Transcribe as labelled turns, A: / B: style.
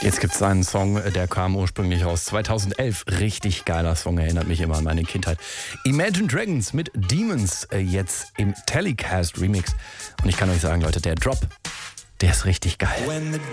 A: Jetzt gibt es einen Song, der kam ursprünglich aus 2011. Richtig geiler Song, erinnert mich immer an meine Kindheit. Imagine Dragons mit Demons, jetzt im Telecast Remix. Und ich kann euch sagen, Leute, der Drop, der ist richtig geil.